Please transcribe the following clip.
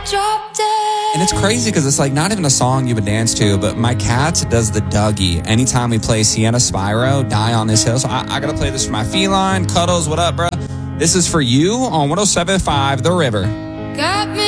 drop dead. And it's crazy because it's like not even a song you would dance to, but my cat does the Dougie anytime we play Sienna Spyro, Die on This Hill. So I got to play this for my feline. Cuddles, what up, bro? This is for you on 107.5 The River. Got me